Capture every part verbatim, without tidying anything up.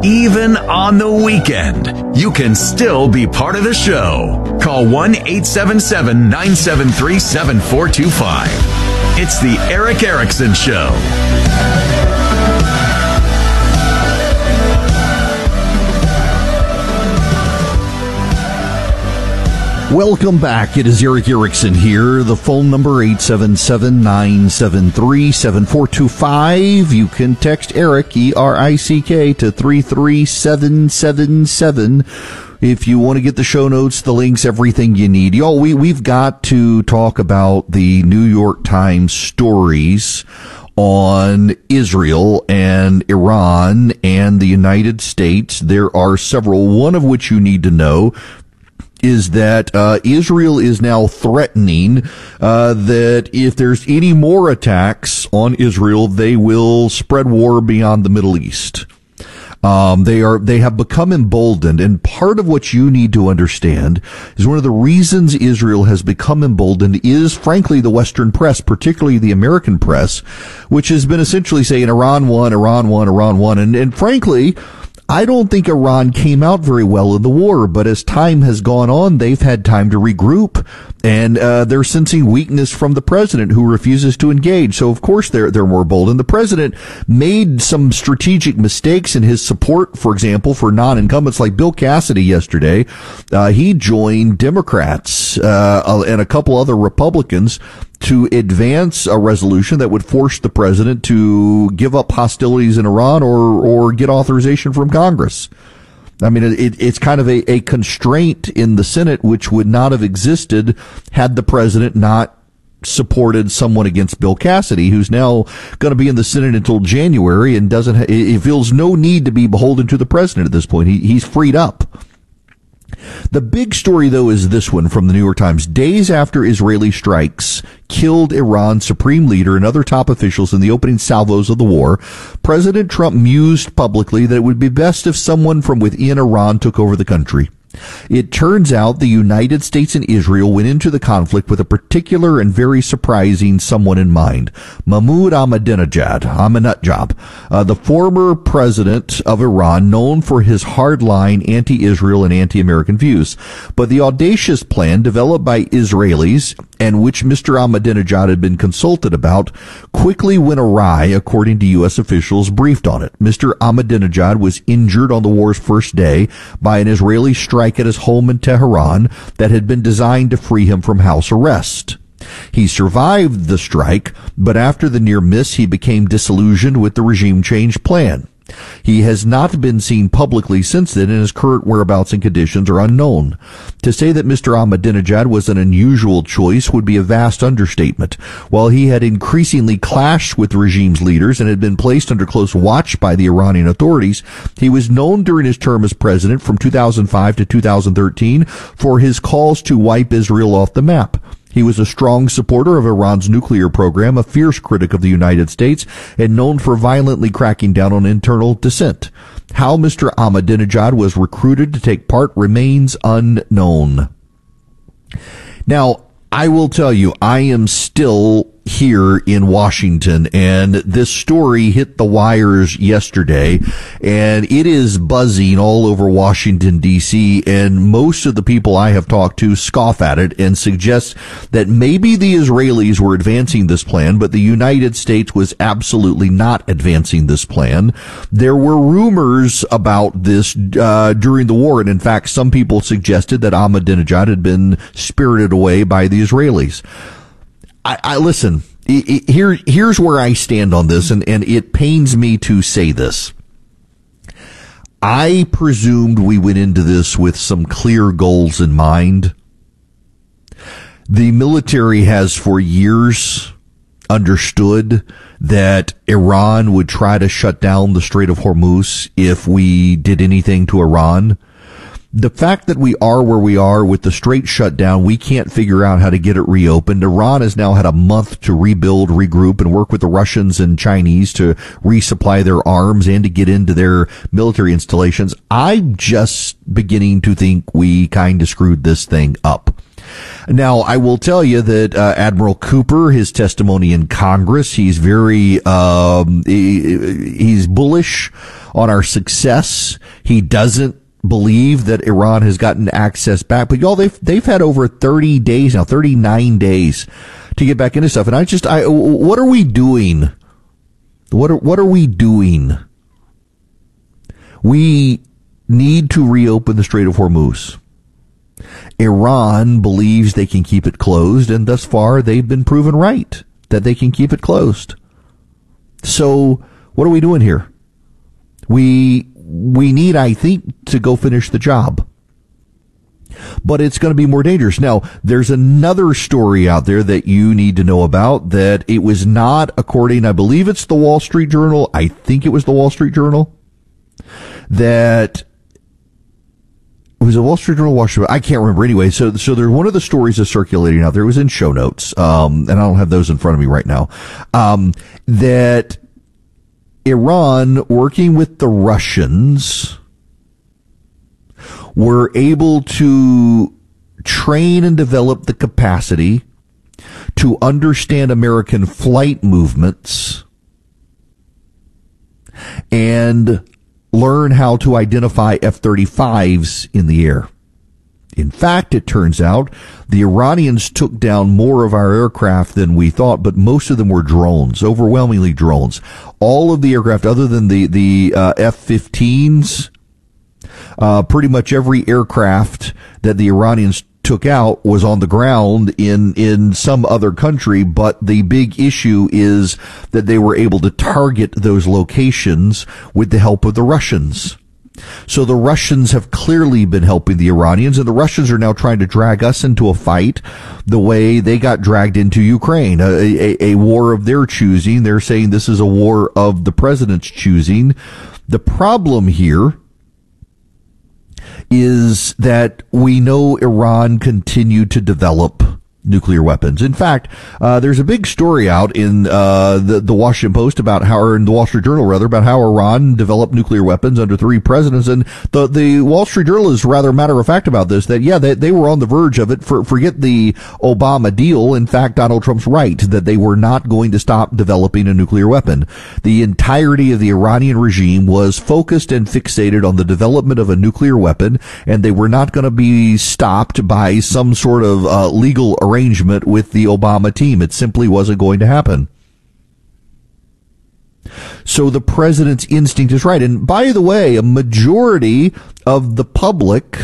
Even on the weekend, you can still be part of the show. Call one eight seven seven, nine seven three, seven four two five. It's the Erick Erickson Show. Welcome back. It is Erick Erickson here. The phone number eight seven seven, nine seven three, seven four two five. You can text Erick, E R I C K, to three three seven seven seven. If you want to get the show notes, the links, everything you need. Y'all, we, we've got to talk about the New York Times stories on Israel and Iran and the United States. There are several, one of which you need to know is that uh, Israel is now threatening uh, that if there's any more attacks on Israel, they will spread war beyond the Middle East. Um, they are, they have become emboldened, and part of what you need to understand is one of the reasons Israel has become emboldened is, frankly, the Western press, particularly the American press, which has been essentially saying Iran won, Iran won, Iran won, and, and frankly, I don't think Iran came out very well in the war, but as time has gone on, they've had time to regroup, and uh, they're sensing weakness from the president, who refuses to engage. So, of course, they're they're more bold. And the president made some strategic mistakes in his support, for example, for non-incumbents like Bill Cassidy yesterday. Uh, he joined Democrats uh, and a couple other Republicans to advance a resolution that would force the president to give up hostilities in Iran or or get authorization from Congress. I mean, it, it's kind of a, a constraint in the Senate which would not have existed had the president not supported someone against Bill Cassidy, who's now going to be in the Senate until January and doesn't ha- he feels no need to be beholden to the president at this point. He, he's freed up. The big story, though, is this one from the New York Times. Days after Israeli strikes killed Iran's supreme leader and other top officials in the opening salvos of the war, President Trump mused publicly that it would be best if someone from within Iran took over the country. It turns out the United States and Israel went into the conflict with a particular and very surprising someone in mind, Mahmoud Ahmadinejad, Ahmadinejad, uh, the former president of Iran, known for his hardline anti-Israel and anti-American views. But the audacious plan developed by Israelis, and which Mister Ahmadinejad had been consulted about, quickly went awry, according to U S officials briefed on it. Mister Ahmadinejad was injured on the war's first day by an Israeli strike at his home in Tehran that had been designed to free him from house arrest. He survived the strike, but after the near miss, he became disillusioned with the regime change plan. He has not been seen publicly since then, and his current whereabouts and conditions are unknown. To say that Mister Ahmadinejad was an unusual choice would be a vast understatement. While he had increasingly clashed with the regime's leaders and had been placed under close watch by the Iranian authorities, he was known during his term as president from two thousand five to two thousand thirteen for his calls to wipe Israel off the map. He was a strong supporter of Iran's nuclear program, a fierce critic of the United States, and known for violently cracking down on internal dissent. How Mister Ahmadinejad was recruited to take part remains unknown. Now, I will tell you, I am still here in Washington, and this story hit the wires yesterday, and it is buzzing all over Washington, D C, and most of the people I have talked to scoff at it and suggest that maybe the Israelis were advancing this plan, but the United States was absolutely not advancing this plan. There were rumors about this uh, during the war, and in fact, some people suggested that Ahmadinejad had been spirited away by the Israelis. I, I listen, here, here's where I stand on this, and, and it pains me to say this. I presumed we went into this with some clear goals in mind. The military has for years understood that Iran would try to shut down the Strait of Hormuz if we did anything to Iran. The fact that we are where we are with the strait shut down, we can't figure out how to get it reopened. Iran has now had a month to rebuild, regroup, and work with the Russians and Chinese to resupply their arms and to get into their military installations. I'm just beginning to think we kind of screwed this thing up. Now, I will tell you that uh, Admiral Cooper, his testimony in Congress, he's very, um, he, he's bullish on our success. He doesn't believe that Iran has gotten access back. But y'all, they've, they've had over thirty days now, thirty-nine days to get back into stuff. And I just, I, what are we doing? What are, what are we doing? We need to reopen the Strait of Hormuz. Iran believes they can keep it closed, and thus far they've been proven right that they can keep it closed. So what are we doing here? We we need, I think, to go finish the job. But it's going to be more dangerous. Now, there's another story out there that you need to know about, that it was not, according, I believe it's the Wall Street Journal, I think it was the Wall Street Journal, that it was a Wall Street Journal, Washington, I can't remember anyway. So, so there's one of the stories is circulating out there. It was in show notes, um, and I don't have those in front of me right now, um, that Iran, working with the Russians, were able to train and develop the capacity to understand American flight movements and learn how to identify F thirty-fives in the air. In fact, it turns out the Iranians took down more of our aircraft than we thought, but most of them were drones, overwhelmingly drones. All of the aircraft, other than the, the uh, F fifteens, uh, pretty much every aircraft that the Iranians took out was on the ground in, in some other country, but the big issue is that they were able to target those locations with the help of the Russians. So the Russians have clearly been helping the Iranians, and the Russians are now trying to drag us into a fight the way they got dragged into Ukraine, a, a, a war of their choosing. They're saying this is a war of the president's choosing. The problem here is that we know Iran continued to develop nuclear weapons. In fact, uh, there's a big story out in uh, the, the Washington Post about how, or in the Wall Street Journal rather, about how Iran developed nuclear weapons under three presidents. And the the Wall Street Journal is rather matter of fact about this, that, yeah, they, they were on the verge of it. For, forget the Obama deal. In fact, Donald Trump's right that they were not going to stop developing a nuclear weapon. The entirety of the Iranian regime was focused and fixated on the development of a nuclear weapon, and they were not going to be stopped by some sort of uh, legal arrangement arrangement with the Obama team. It simply wasn't going to happen. So the president's instinct is right. And by the way, a majority of the public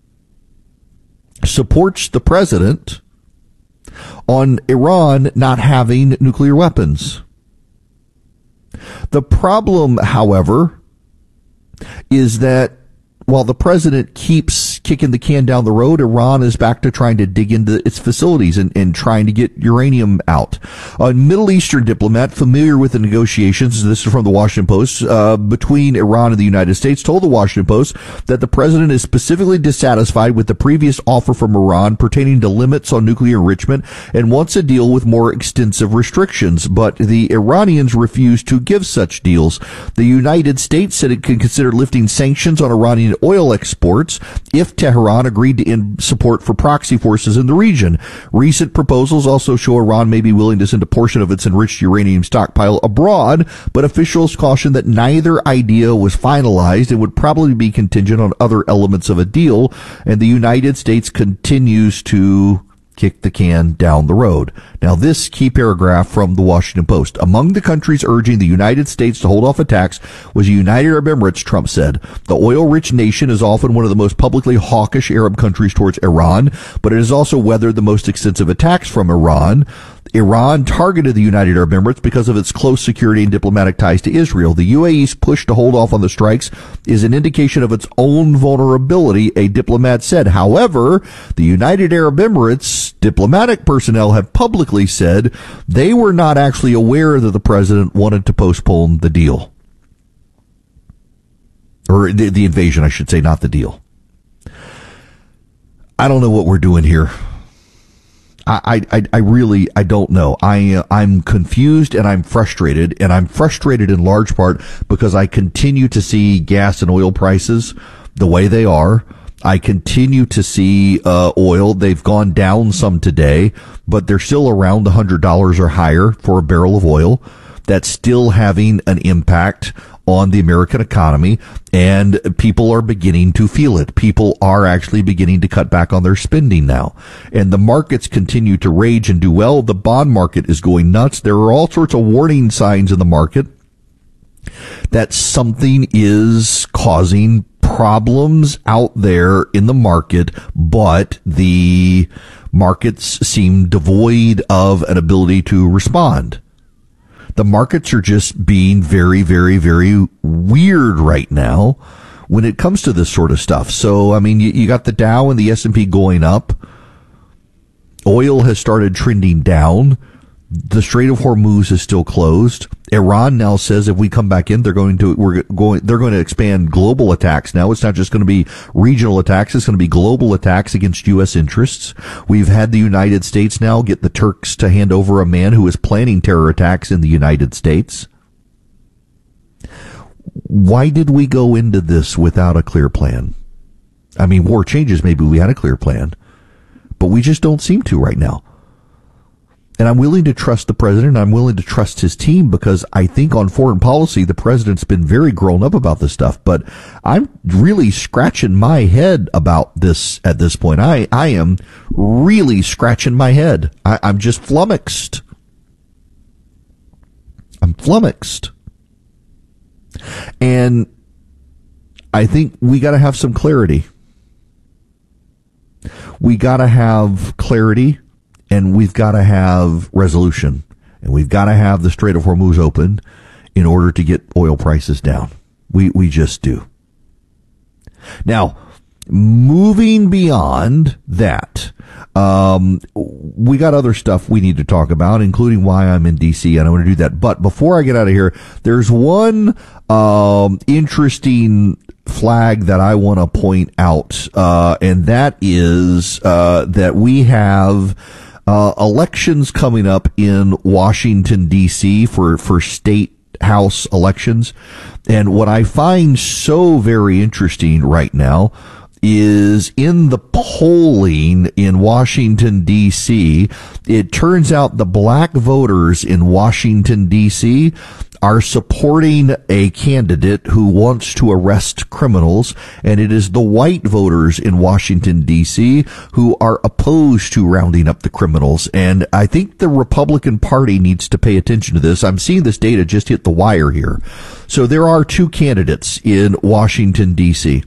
supports the president on Iran not having nuclear weapons. The problem, however, is that while the president keeps kicking the can down the road, Iran is back to trying to dig into its facilities and, and trying to get uranium out. A Middle Eastern diplomat familiar with the negotiations, this is from the Washington Post, uh, between Iran and the United States, told the Washington Post that the president is specifically dissatisfied with the previous offer from Iran pertaining to limits on nuclear enrichment and wants a deal with more extensive restrictions. But the Iranians refuse to give such deals. The United States said it could consider lifting sanctions on Iranian oil exports if Tehran agreed to end support for proxy forces in the region. Recent proposals also show Iran may be willing to send a portion of its enriched uranium stockpile abroad, but officials caution that neither idea was finalized and would probably be contingent on other elements of a deal, and the United States continues to kick the can down the road. Now, this key paragraph from the Washington Post. Among the countries urging the United States to hold off attacks was the United Arab Emirates, Trump said. The oil-rich nation is often one of the most publicly hawkish Arab countries towards Iran, but it has also weathered the most extensive attacks from Iran. Iran targeted the United Arab Emirates because of its close security and diplomatic ties to Israel. The U A E's push to hold off on the strikes is an indication of its own vulnerability, a diplomat said. However, the United Arab Emirates diplomatic personnel have publicly said they were not actually aware that the president wanted to postpone the deal. Or the, the invasion, I should say, not the deal. I don't know what we're doing here. I, I, I really, I don't know. I, uh, I'm confused and I'm frustrated, and I'm frustrated in large part because I continue to see gas and oil prices the way they are. I continue to see uh, oil. They've gone down some today, but they're still around one hundred dollars or higher for a barrel of oil. That's still having an impact on the American economy, and people are beginning to feel it. People are actually beginning to cut back on their spending now. And the markets continue to rage and do well. The bond market is going nuts. There are all sorts of warning signs in the market that something is causing problems out there in the market, but the markets seem devoid of an ability to respond. The markets are just being very, very, very weird right now when it comes to this sort of stuff. So, I mean, you, you got the Dow and the S and P going up. Oil has started trending down. The Strait of Hormuz is still closed. Iran now says if we come back in, they're going to we're going they're going to expand global attacks. Now it's not just going to be regional attacks; it's going to be global attacks against U S interests. We've had the United States now get the Turks to hand over a man who is planning terror attacks in the United States. Why did we go into this without a clear plan? I mean, war changes. Maybe we had a clear plan, but we just don't seem to right now. And I'm willing to trust the president. I'm willing to trust his team because I think on foreign policy, the president's been very grown up about this stuff. But I'm really scratching my head about this at this point. I, I am really scratching my head. I, I'm just flummoxed. I'm flummoxed. And I think we got to have some clarity. We got to have clarity. And we've got to have resolution, and we've got to have the Strait of Hormuz open in order to get oil prices down. We we just do. Now, moving beyond that, um, we got other stuff we need to talk about, including why I'm in D C, and I want to do that. But before I get out of here, there's one um, interesting flag that I want to point out, uh, and that is uh, that we have Uh, elections coming up in Washington, D C for, for state house elections. And what I find so very interesting right now is in the polling in Washington, D C, it turns out the black voters in Washington, D C are supporting a candidate who wants to arrest criminals, and it is the white voters in Washington, D C who are opposed to rounding up the criminals. And I think the Republican Party needs to pay attention to this. I'm seeing this data just hit the wire here. So there are two candidates in Washington, D C.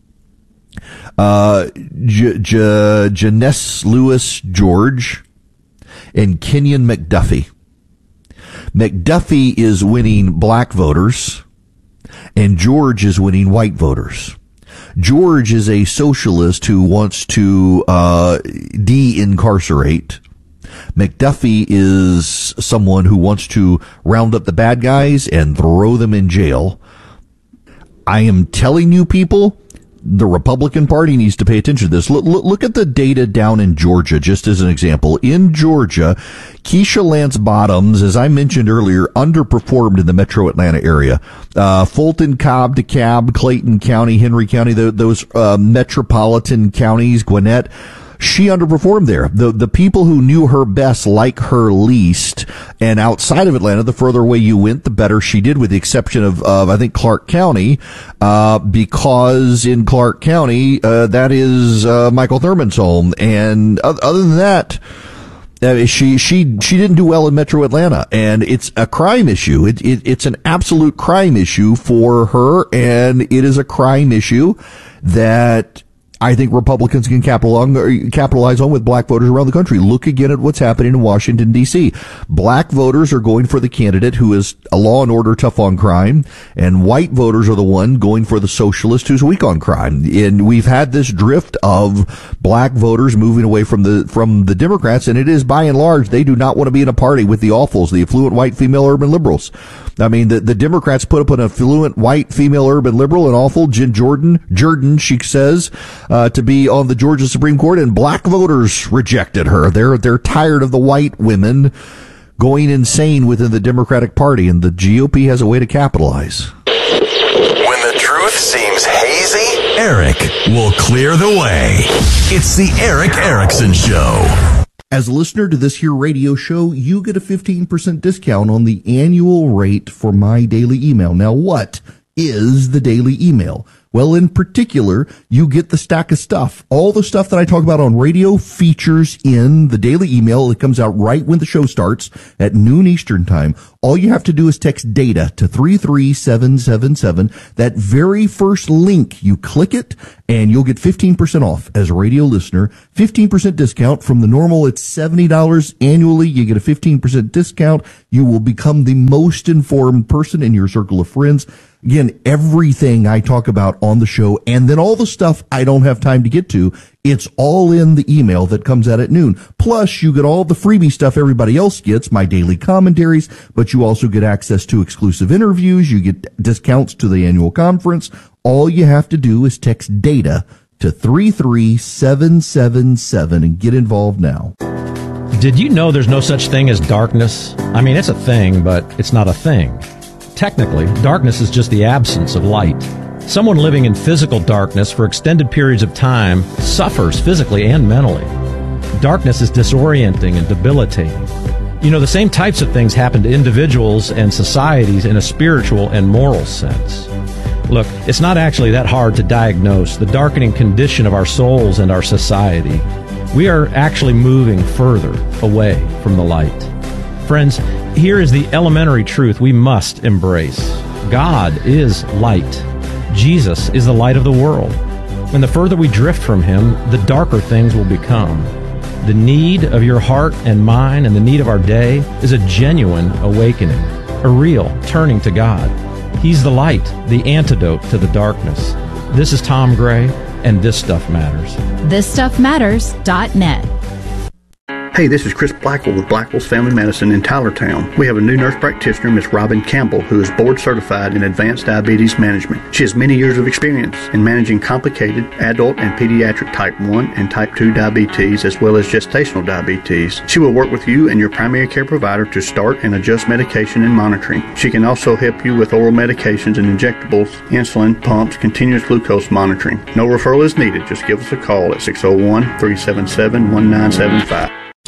Uh, J- J- Janess Lewis George and Kenyon McDuffie. McDuffie is winning black voters, and George is winning white voters. George is a socialist who wants to uh, de-incarcerate. McDuffie is someone who wants to round up the bad guys and throw them in jail. I am telling you, people, the Republican Party needs to pay attention to this. Look, look, look at the data down in Georgia, just as an example. In Georgia, Keisha Lance Bottoms, as I mentioned earlier, underperformed in the metro Atlanta area. Uh, Fulton, Cobb, DeKalb, Clayton County, Henry County, the, those uh, metropolitan counties, Gwinnett, she underperformed there. The the people who knew her best like her least, and outside of Atlanta, the further away you went, the better she did, with the exception of, of I think, Clark County, uh, because in Clark County, uh, that is uh, Michael Thurman's home. And other than that, Uh, she she she didn't do well in Metro Atlanta, and it's a crime issue. It, it it's an absolute crime issue for her, and it is a crime issue that I think Republicans can capitalize on with black voters around the country. Look again at what's happening in Washington, D C. Black voters are going for the candidate who is a law and order tough on crime, and white voters are the one going for the socialist who's weak on crime. And we've had this drift of black voters moving away from the from the Democrats, and it is by and large they do not want to be in a party with the awfuls, the affluent white female urban liberals. I mean, the, the Democrats put up an affluent white female urban liberal, an awful Jen Jordan, Jordan, she says, uh, to be on the Georgia Supreme Court, and black voters rejected her. They're, they're tired of the white women going insane within the Democratic Party, and the G O P has a way to capitalize. When the truth seems hazy Eric will clear the way. It's the Eric Erickson Show. As a listener to this here radio show, you get a fifteen percent discount on the annual rate for my daily email. Now, what is the daily email? Well, in particular, you get the stack of stuff. All the stuff that I talk about on radio features in the daily email. It comes out right when the show starts at noon Eastern time. All you have to do is text DATA to three three seven seven seven. That very first link, you click it, and you'll get fifteen percent off as a radio listener. fifteen percent discount from the normal. It's seventy dollars annually. You get a fifteen percent discount. You will become the most informed person in your circle of friends. Again, everything I talk about on the show, and then all the stuff I don't have time to get to, it's all in the email that comes out at noon. Plus, you get all the freebie stuff everybody else gets, my daily commentaries, but you also get access to exclusive interviews. You get discounts to the annual conference. All you have to do is text DATA to three three seven seven seven and get involved now. Did you know there's no such thing as darkness? I mean, it's a thing, but it's not a thing. Technically, darkness is just the absence of light. Someone living in physical darkness for extended periods of time suffers physically and mentally. Darkness is disorienting and debilitating. You know, the same types of things happen to individuals and societies in a spiritual and moral sense. Look, it's not actually that hard to diagnose the darkening condition of our souls and our society. We are actually moving further away from the light. Friends, here is the elementary truth we must embrace. God is light. Jesus is the light of the world. And the further we drift from Him, the darker things will become. The need of your heart and mine and the need of our day is a genuine awakening, a real turning to God. He's the light, the antidote to the darkness. This is Tom Gray, and This Stuff Matters. this stuff matters dot net. Hey, this is Chris Blackwell with Blackwell's Family Medicine in Tylertown. We have a new nurse practitioner, Miss Robin Campbell, who is board certified in advanced diabetes management. She has many years of experience in managing complicated adult and pediatric type one and type two diabetes, as well as gestational diabetes. She will work with you and your primary care provider to start and adjust medication and monitoring. She can also help you with oral medications and injectables, insulin, pumps, continuous glucose monitoring. No referral is needed. Just give us a call at six oh one, three seven seven, one nine seven five.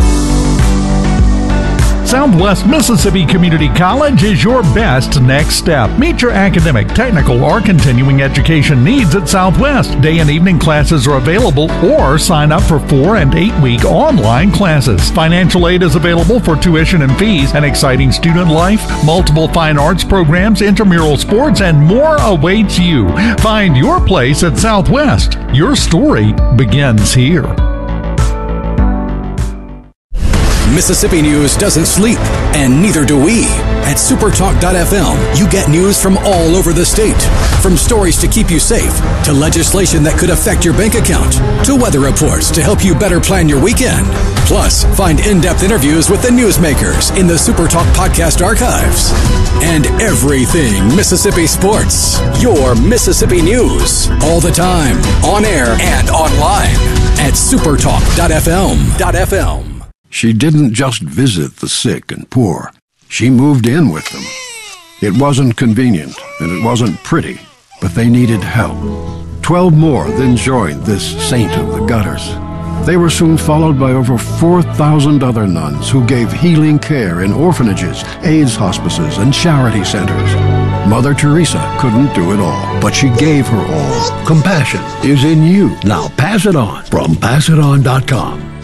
Southwest Mississippi Community College is your best next step. Meet your academic, technical, or continuing education needs at Southwest. Day and evening classes are available, or sign up for four and eight week online classes. Financial aid is available for tuition and fees, an exciting student life, multiple fine arts programs, intramural sports, and more awaits you. Find your place at Southwest. Your story begins here. Mississippi news doesn't sleep, and neither do we. At supertalk dot f m, you get news from all over the state. From stories to keep you safe, to legislation that could affect your bank account, to weather reports to help you better plan your weekend. Plus, find in-depth interviews with the newsmakers in the Supertalk podcast archives. And everything Mississippi sports. Your Mississippi news. All the time, on air and online. At supertalk dot f m. She didn't just visit the sick and poor. She moved in with them. It wasn't convenient, and it wasn't pretty, but they needed help. Twelve more then joined this saint of the gutters. They were soon followed by over four thousand other nuns who gave healing care in orphanages, AIDS hospices, and charity centers. Mother Teresa couldn't do it all, but she gave her all. Compassion is in you. Now pass it on from pass it on dot com.